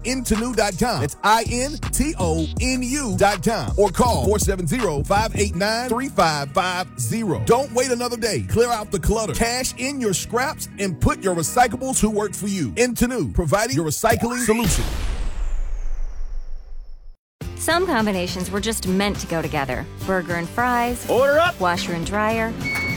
intonu.com. It's INTONU.com. Or call 470-589-3550. Don't wait another day. Clear out the clutter. Cash in your scraps and put your recyclables to work for you. Intonu, providing your recycling solution. Some combinations were just meant to go together. Burger and fries. Order up. Washer and dryer.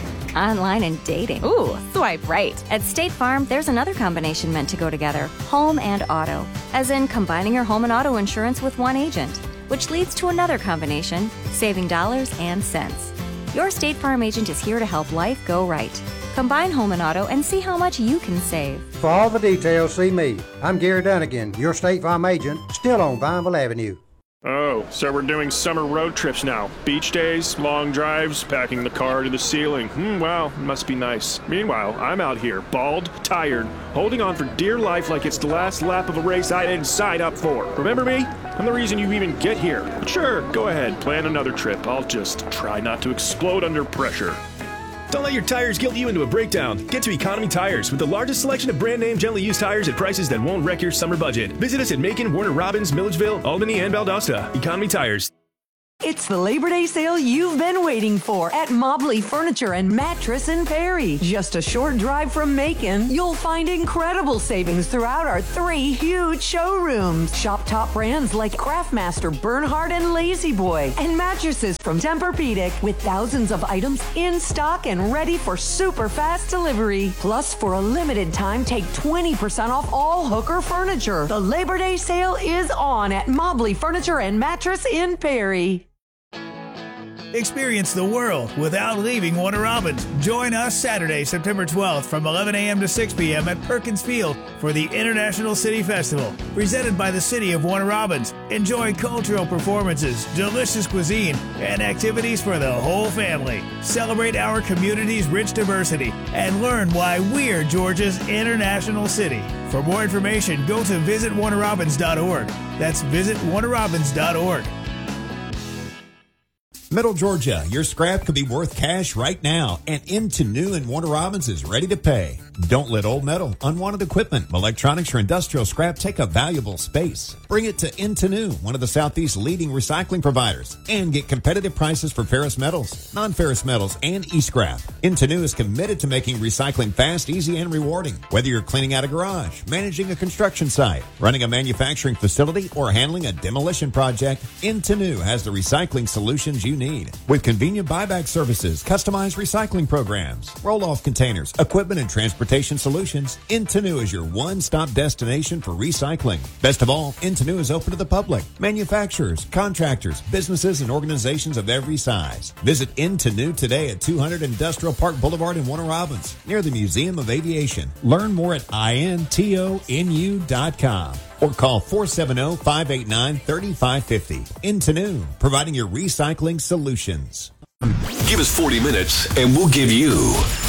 Online and dating. Ooh, swipe right. At State Farm, there's another combination meant to go together. Home and auto. As in combining your home and auto insurance with one agent. Which leads to another combination, saving dollars and cents. Your State Farm agent is here to help life go right. Combine home and auto and see how much you can save. For all the details, see me. I'm Gary Dunnigan, your State Farm agent, still on Vineville Avenue. Oh, so we're doing summer road trips now. Beach days, long drives, packing the car to the ceiling. Wow, must be nice. Meanwhile, I'm out here, bald, tired, holding on for dear life like it's the last lap of a race I didn't sign up for. Remember me? I'm the reason you even get here. But sure, go ahead, plan another trip. I'll just try not to explode under pressure. Don't let your tires guilt you into a breakdown. Get to Economy Tires with the largest selection of brand name gently used tires at prices that won't wreck your summer budget. Visit us at Macon, Warner Robins, Milledgeville, Albany, and Valdosta. Economy Tires. It's the Labor Day sale you've been waiting for at Mobley Furniture and Mattress in Perry. Just a short drive from Macon, you'll find incredible savings throughout our 3 huge showrooms. Shop top brands like Craftmaster, Bernhard, and Lazy Boy, and mattresses from Tempur-Pedic with thousands of items in stock and ready for super fast delivery. Plus, for a limited time, take 20% off all Hooker furniture. The Labor Day sale is on at Mobley Furniture and Mattress in Perry. Experience the world without leaving Warner Robins. Join us Saturday, September 12th from 11 a.m. to 6 p.m. at Perkins Field for the International City Festival, presented by the City of Warner Robins. Enjoy cultural performances, delicious cuisine, and activities for the whole family. Celebrate our community's rich diversity and learn why we're Georgia's international city. For more information, go to visitwarnerrobins.org. That's visitwarnerrobins.org. Middle Georgia, your scrap could be worth cash right now, and Intonu and Warner Robins is ready to pay. Don't let old metal, unwanted equipment, electronics, or industrial scrap take up valuable space. Bring it to Intonu, one of the Southeast's leading recycling providers, and get competitive prices for ferrous metals, non-ferrous metals, and e-scrap. Intonu is committed to making recycling fast, easy, and rewarding. Whether you're cleaning out a garage, managing a construction site, running a manufacturing facility, or handling a demolition project, Intonu has the recycling solutions you need. With convenient buyback services, customized recycling programs, roll-off containers, equipment, and transportation solutions, Intonu is your one-stop destination for recycling. Best of all, Intonu is open to the public, manufacturers, contractors, businesses, and organizations of every size. Visit Intonu today at 200 Industrial Park Boulevard in Warner Robins, near the Museum of Aviation. Learn more at intonu.com. Or call 470-589-3550. Intonu, providing your recycling solutions. Give us 40 minutes and we'll give you